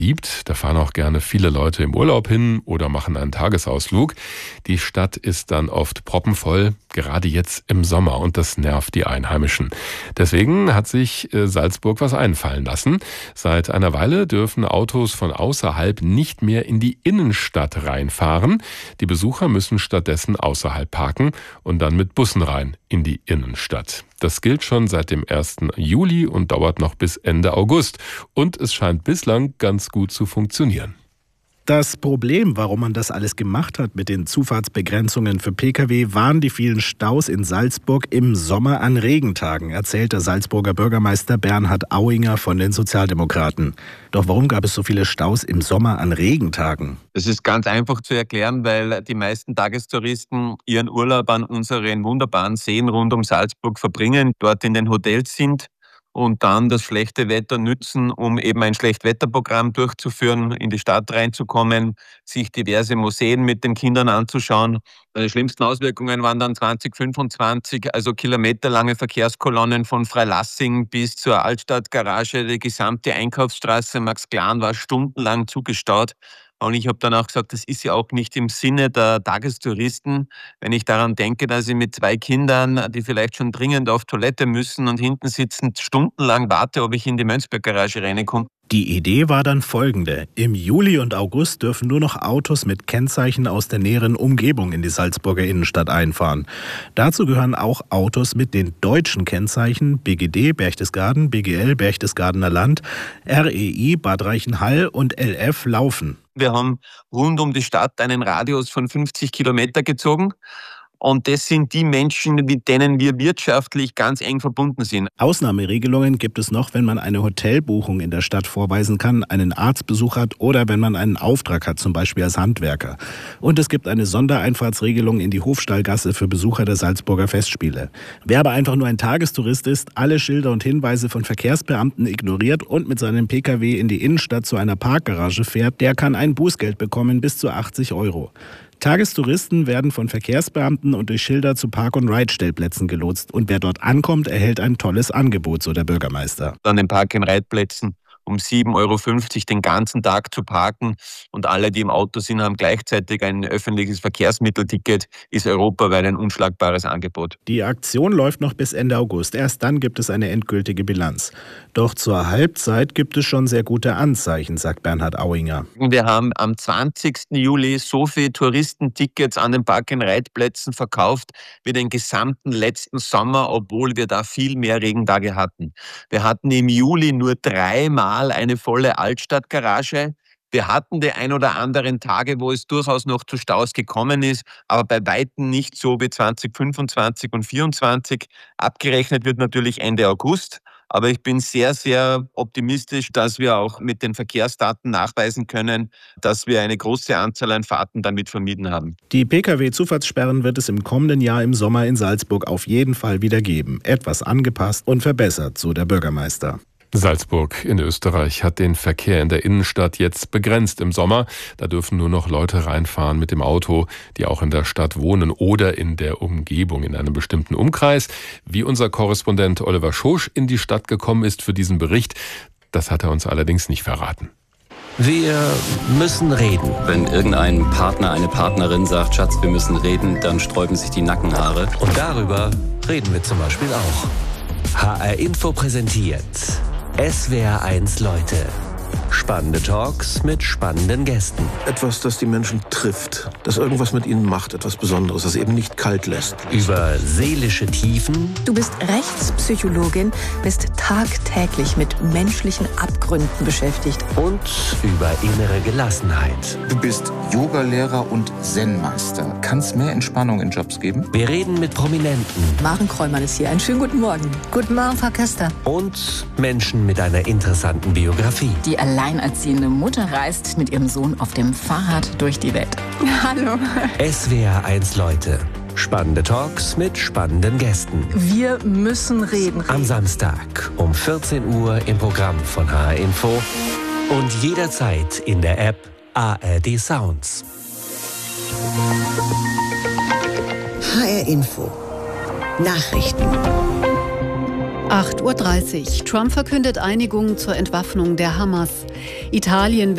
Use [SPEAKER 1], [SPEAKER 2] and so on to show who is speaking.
[SPEAKER 1] beliebt. Da fahren auch gerne viele Leute im Urlaub hin oder machen einen Tagesausflug. Die Stadt ist dann oft proppenvoll, gerade jetzt im Sommer, und das nervt die Einheimischen. Deswegen hat sich Salzburg was einfallen lassen. Seit einer Weile dürfen Autos von außerhalb nicht mehr in die Innenstadt reinfahren. Die Besucher müssen stattdessen außerhalb parken und dann mit Bussen rein in die Innenstadt. Das gilt schon seit dem 1. Juli und dauert noch bis Ende August. Und es scheint bislang ganz gut zu funktionieren.
[SPEAKER 2] Das Problem, warum man das alles gemacht hat mit den Zufahrtsbegrenzungen für Pkw, waren die vielen Staus in Salzburg im Sommer an Regentagen, erzählt der Salzburger Bürgermeister Bernhard Auinger von den Sozialdemokraten. Doch warum gab es so viele Staus im Sommer an Regentagen?
[SPEAKER 3] Das ist ganz einfach zu erklären, weil die meisten Tagestouristen ihren Urlaub an unseren wunderbaren Seen rund um Salzburg verbringen, dort in den Hotels sind und dann das schlechte Wetter nützen, um eben ein Schlechtwetterprogramm durchzuführen, in die Stadt reinzukommen, sich diverse Museen mit den Kindern anzuschauen. Die schlimmsten Auswirkungen waren dann 2025, also kilometerlange Verkehrskolonnen von Freilassing bis zur Altstadtgarage. Die gesamte Einkaufsstraße Max Glan war stundenlang zugestaut. Und ich habe dann auch gesagt, das ist ja auch nicht im Sinne der Tagestouristen, wenn ich daran denke, dass ich mit 2 Kindern, die vielleicht schon dringend auf Toilette müssen und hinten sitzend stundenlang warte, ob ich in die Mönchsberg-Garage reinkomme.
[SPEAKER 2] Die Idee war dann folgende. Im Juli und August dürfen nur noch Autos mit Kennzeichen aus der näheren Umgebung in die Salzburger Innenstadt einfahren. Dazu gehören auch Autos mit den deutschen Kennzeichen BGD Berchtesgaden, BGL Berchtesgadener Land, REI Bad Reichenhall und LF Laufen.
[SPEAKER 3] Wir haben rund um die Stadt einen Radius von 50 Kilometer gezogen. Und das sind die Menschen, mit denen wir wirtschaftlich ganz eng verbunden sind.
[SPEAKER 2] Ausnahmeregelungen gibt es noch, wenn man eine Hotelbuchung in der Stadt vorweisen kann, einen Arztbesuch hat oder wenn man einen Auftrag hat, zum Beispiel als Handwerker. Und es gibt eine Sondereinfahrtsregelung in die Hofstallgasse für Besucher der Salzburger Festspiele. Wer aber einfach nur ein Tagestourist ist, alle Schilder und Hinweise von Verkehrsbeamten ignoriert und mit seinem Pkw in die Innenstadt zu einer Parkgarage fährt, der kann ein Bußgeld bekommen bis zu 80 €. Tagestouristen werden von Verkehrsbeamten und durch Schilder zu Park- und Ride-Stellplätzen gelotst. Und wer dort ankommt, erhält ein tolles Angebot, so der Bürgermeister.
[SPEAKER 3] An den Park- und Reitplätzen um 7,50 € den ganzen Tag zu parken. Und alle, die im Auto sind, haben gleichzeitig ein öffentliches Verkehrsmittelticket, ist europaweit ein unschlagbares Angebot.
[SPEAKER 2] Die Aktion läuft noch bis Ende August. Erst dann gibt es eine endgültige Bilanz. Doch zur Halbzeit gibt es schon sehr gute Anzeichen, sagt Bernhard Auinger.
[SPEAKER 3] Wir haben am 20. Juli so viele Touristentickets an den Park- und Reitplätzen verkauft wie den gesamten letzten Sommer, obwohl wir da viel mehr Regentage hatten. Wir hatten im Juli nur 3-mal eine volle Altstadtgarage. Wir hatten die ein oder anderen Tage, wo es durchaus noch zu Staus gekommen ist, aber bei Weitem nicht so wie 2025 und 2024. Abgerechnet wird natürlich Ende August. Aber ich bin sehr, sehr optimistisch, dass wir auch mit den Verkehrsdaten nachweisen können, dass wir eine große Anzahl an Fahrten damit vermieden haben.
[SPEAKER 2] Die Pkw-Zufahrtssperren wird es im kommenden Jahr im Sommer in Salzburg auf jeden Fall wieder geben. Etwas angepasst und verbessert, so der Bürgermeister.
[SPEAKER 1] Salzburg in Österreich hat den Verkehr in der Innenstadt jetzt begrenzt im Sommer. Da dürfen nur noch Leute reinfahren mit dem Auto, die auch in der Stadt wohnen oder in der Umgebung in einem bestimmten Umkreis. Wie unser Korrespondent Oliver Schosch in die Stadt gekommen ist für diesen Bericht, das hat er uns allerdings nicht verraten.
[SPEAKER 4] Wir müssen reden.
[SPEAKER 5] Wenn irgendein Partner, eine Partnerin sagt, Schatz, wir müssen reden, dann sträuben sich die Nackenhaare.
[SPEAKER 4] Und darüber reden wir zum Beispiel auch. HR Info präsentiert SWR1 Leute. Spannende Talks mit spannenden Gästen.
[SPEAKER 6] Etwas, das die Menschen trifft, das irgendwas mit ihnen macht, etwas Besonderes, das eben nicht kalt lässt.
[SPEAKER 4] Über seelische Tiefen.
[SPEAKER 7] Du bist Rechtspsychologin, bist tagtäglich mit menschlichen Abgründen beschäftigt.
[SPEAKER 4] Und über innere Gelassenheit.
[SPEAKER 8] Du bist Yogalehrer und Zen-Meister. Kann es mehr Entspannung in Jobs geben?
[SPEAKER 4] Wir reden mit Prominenten.
[SPEAKER 7] Maren Kräumann ist hier. Einen schönen guten Morgen.
[SPEAKER 9] Guten Morgen, Frau Köster.
[SPEAKER 4] Und Menschen mit einer interessanten Biografie.
[SPEAKER 9] Die alleinerziehende Mutter reist mit ihrem Sohn auf dem Fahrrad durch die Welt.
[SPEAKER 7] Hallo.
[SPEAKER 4] SWR1 Leute. Spannende Talks mit spannenden Gästen.
[SPEAKER 7] Wir müssen reden.
[SPEAKER 4] Am Samstag um 14 Uhr im Programm von HR Info und jederzeit in der App ARD Sounds.
[SPEAKER 10] HR Info. Nachrichten.
[SPEAKER 11] 8:30 Uhr. Trump verkündet Einigung zur Entwaffnung der Hamas. Italien